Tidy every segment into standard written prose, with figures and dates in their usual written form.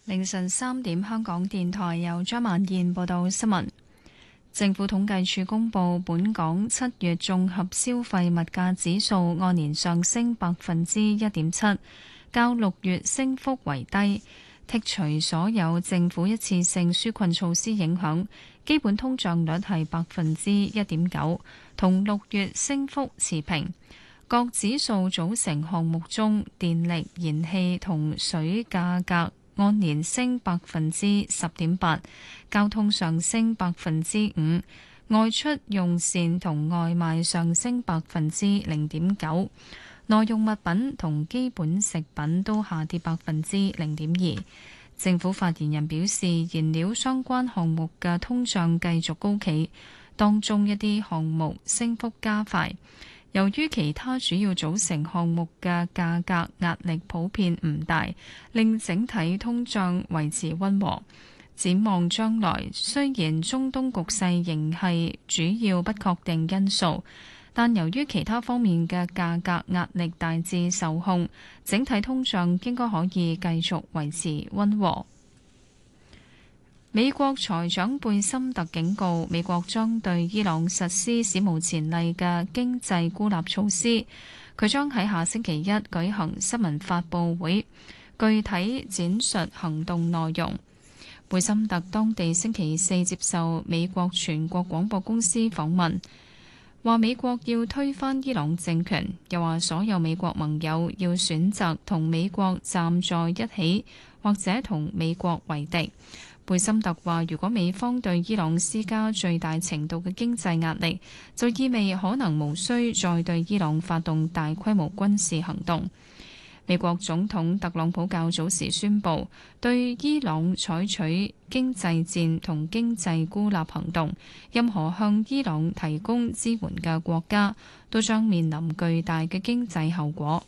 凌晨3點，香港電台由張曼燕報道新聞。政府統計處公布，本港7月綜合消費物價指數按年上升1.7%，較6月升幅為低。剔除所有政府一次性紓困措施影響，基本通脹率係1.9%，同6月升幅持平。各指數組成項目中，電力、燃氣同水價格按年升10.8%，交通上升5%，外出用膳同外賣上升0.9%，耐用物品同基本食品都下跌0.2%。政府發言人表示，燃料相關項目嘅通脹繼續高企，當中一啲項目升幅加快。由於其他主要組成項目嘅價格壓力普遍唔大，令整體通脹維持溫和。展望將來，雖然中東局勢仍係主要不確定因素，但由於其他方面嘅價格壓力大致受控，整體通脹應該可以繼續維持溫和。美國財長貝森特警告，美國將對伊朗實施史無前例嘅經濟孤立措施。佢將喺下星期一舉行新聞發佈會，具體展述行動內容。貝森特當地星期四接受美國全國廣播公司訪問，話美國要推翻伊朗政權，又話所有美國盟友要選擇同美國站在一起，或者同美國為敵。貝森特話，如果美方對伊朗施加最大程度嘅經濟壓力，就意味可能無需再對伊朗發動大規模軍事行動。美國總統特朗普較早時宣布，對伊朗採取經濟戰同經濟孤立行動，任何向伊朗提供支援嘅國家都將面臨巨大嘅經濟後果。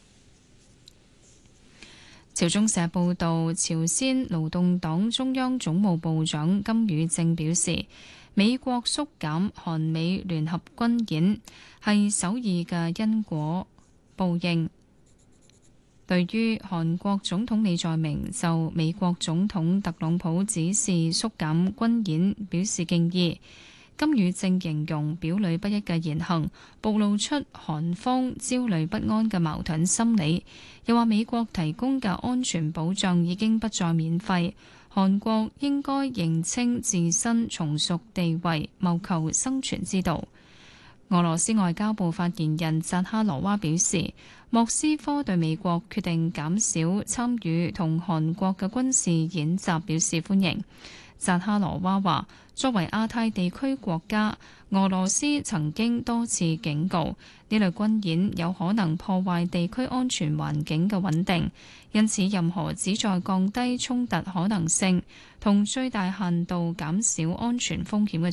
朝中社報道，朝鮮勞動黨中央總務部長金宇正表示，美國縮減韓美聯合軍演係首爾嘅因果報應。對於韓國總統李在明就美國總統特朗普指示縮減軍演表示敬意，金宇正形容表裏不一嘅言行暴露出韓方焦慮不安嘅矛盾心理，又話美國提供嘅安全保障已經不再免費，韓國應該認清自身從屬地位，謀求生存之道。俄羅斯外交部發言人扎哈羅娃表示，莫斯科對美國決定減少參與同韓國嘅軍事演習表示歡迎。扎哈羅娃話，作為亞太地區國家，俄羅斯曾經多次警告，呢類軍演有可能破壞地區安全環境嘅穩定，因此任何旨在降低衝突可能性同最大限度減少安全風險嘅